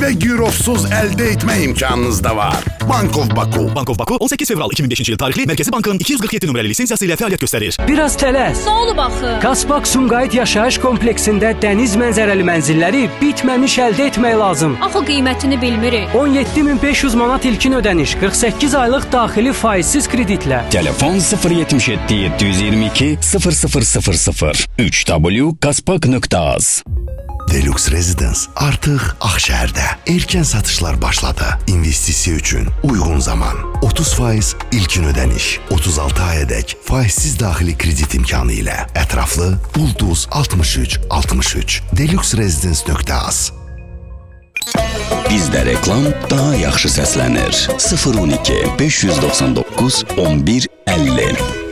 ve gürofsuz elde etme imkanınız da var. Bank of Baku. Bank of Baku 18 fevral 2005 yıl tarihli Merkezi Bank'ın 247 numaralı lisensiyası ile faaliyet gösterir. Biraz tələs. Nə olub axı? Kaspak Sumqayıt yaşayış kompleksində dəniz mənzərəli mənzilləri bitməmiş əldə etmək lazım. Axı qiymətini bilmirik. 17.500 manat ilkin ödəniş, 48 aylıq daxili faizsiz kreditlə. Telefon 077 722 0000 3w.kaspak.az. Deluxe Residence artıq Ağşəhərdə. Erkən satışlar başladı. İnvestisiya üçün uyğun zaman. 30% ilkin ödəniş, 36 ayədək faizsiz daxili kredit imkanı ilə. Ətraflı Ulduz 6363 deluxeresidence.az. Bizdə reklam daha yaxşı səslənir. 012 599 11 50.